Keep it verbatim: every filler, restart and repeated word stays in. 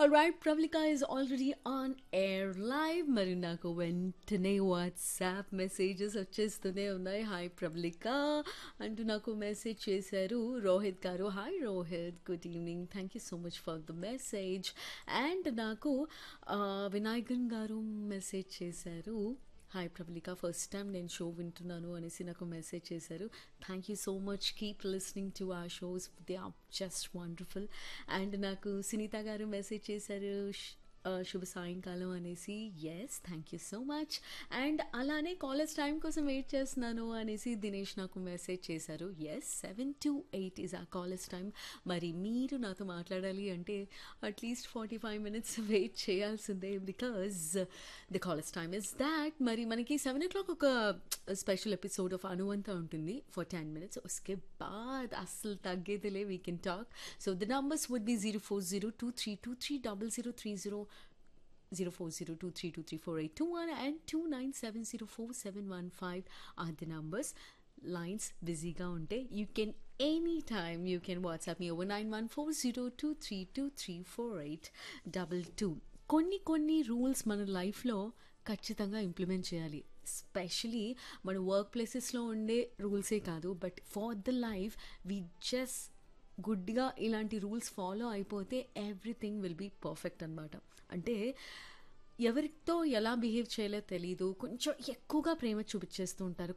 Alright, Pravlika is already on air live. మరి నాకు వెంటనే వాట్సాప్ మెసేజెస్ వచ్చేస్తూనే ఉన్నాయి. హాయ్ ప్రవళిక అంటూ నాకు మెసేజ్ చేశారు రోహిత్ గారు. Hi Rohit, good evening, thank you so much for the message. And నాకు ఆ, వినాయకన్ గారు మెసేజ్ చేశారు. హాయ్ ప్రబలిక, ఫస్ట్ టైం నేను షో వింటున్నాను అనేసి నాకు మెసేజ్ చేశారు. Thank you so much, keep listening to ఆ shows, they are just wonderful. And నాకు సునీత గారు మెసేజ్ చేశారు "శ్- ఆ, శుభ సాయంకాలం అనేసి. Yes, thank you so much. And అలానే కాలేజ్ టైం కోసం వెయిట్ చేస్తున్నాను అనేసి దినేష్ నాకు మెసేజ్ చేశారు. Yes, seven to eight is ఆ కాలేజ్ టైం. మరి మీరు నాతో మాట్లాడాలి అంటే at least forty five minutes wait చేయాల్సిందే, because the college time is that. మరి మనకి సెవెన్ ఓ క్లాక్ ఒక స్పెషల్ ఎపిసోడ్ ఆఫ్ అనువంత ఉంటుంది ఫర్ టెన్ మినిట్స్. ఉస్కే బాద్ అస్సలు తగ్గేదిలే, we can talk. So the numbers would be zero four zero two three two three double zero three zero, zero four zero two three two three four eight two one and two nine seven zero four seven one five are the numbers. Lines బిజీగా ఉంటే you can any time you can WhatsApp me over nine one four zero two three two three four eight double two. కొన్ని కొన్ని rules మన లైఫ్లో ఖచ్చితంగా implement చేయాలి. Especially మన work ప్లేసెస్లో ఉండే రూల్సే కాదు, but for the life we just గుడ్గా ఇలాంటి రూల్స్ ఫాలో అయిపోతే ఎవ్రీథింగ్ విల్ బీ పర్ఫెక్ట్ అనమాట. అంటే ఎవరితో ఎలా బిహేవ్ చేయాలో తెలీదు, కొంచెం ఎక్కువగా ప్రేమ చూపించేస్తూ ఉంటారు,